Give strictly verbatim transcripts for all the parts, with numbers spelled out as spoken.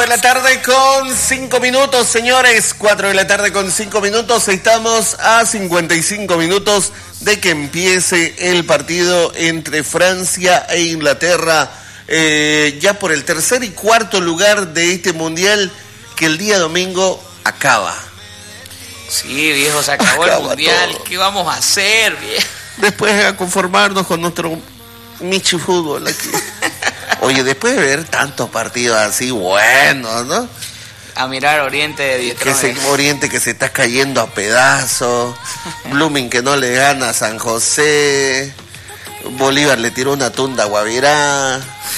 de la tarde con cinco minutos, señores. cuatro de la tarde con cinco minutos. Estamos a cincuenta y cinco minutos de que empiece el partido entre Francia e Inglaterra. Eh, ya por el tercer y cuarto lugar de este mundial que el día domingo acaba. Sí, viejo, se acabó acaba el mundial. Todo. ¿Qué vamos a hacer, viejo? Después a conformarnos con nuestro Michi Fútbol aquí. Oye, después de ver tantos partidos así buenos, ¿no? A mirar Oriente de diez. Que ese Oriente que se está cayendo a pedazos, Blooming que no le gana a San José, Bolívar le tiró una tunda a Guavirá,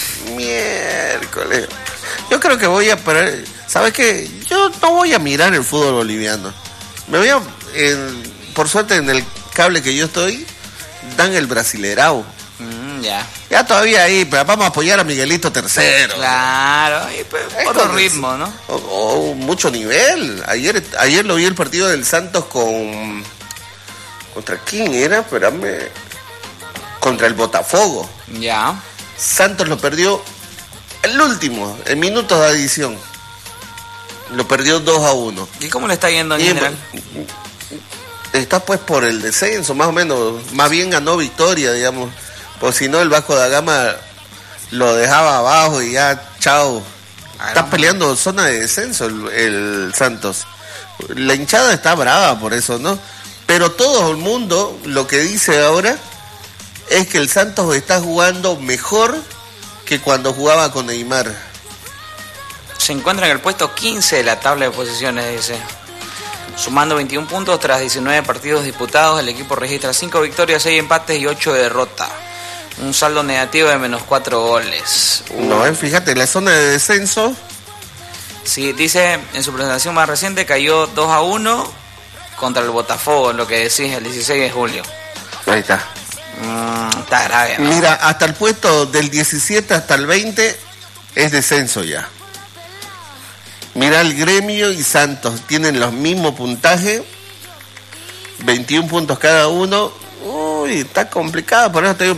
miércoles. Yo creo que voy a parar, ¿sabes qué? Yo no voy a mirar el fútbol boliviano. Me voy a, en, por suerte en el cable que yo estoy, dan el Brasilerao. Mm, ya. Ya todavía ahí, pero vamos a apoyar a Miguelito tercero. Claro, y pues, otro ritmo, ¿no? Oh, oh, mucho nivel. Ayer ayer lo vi el partido del Santos con... ¿Contra quién era? Espérame. Contra el Botafogo. Ya. Santos lo perdió el último, en minutos de adición. Lo perdió dos a uno. ¿Y cómo le está yendo en y general? Está pues por el descenso, más o menos. Más bien ganó victoria, digamos. Pues si no, el Vasco da Gama lo dejaba abajo y ya, chao. Está peleando zona de descenso el, el Santos. La hinchada está brava por eso, ¿no? Pero todo el mundo lo que dice ahora es que el Santos está jugando mejor que cuando jugaba con Neymar. Se encuentra en el puesto quince de la tabla de posiciones, dice. Sumando veintiún puntos tras diecinueve partidos disputados, el equipo registra cinco victorias, seis empates y ocho derrotas. Un saldo negativo de menos cuatro goles. Uh. No, eh, fíjate, la zona de descenso. Sí, dice, en su presentación más reciente cayó dos a uno contra el Botafogo, lo que decís, el dieciséis de julio. Ahí está. Mm, está grave, ¿no? Mira, hasta el puesto del diecisiete hasta el veinte es descenso ya. Mira, el Gremio y Santos tienen los mismos puntajes, veintiún puntos cada uno. Uy, está complicado, por eso te digo.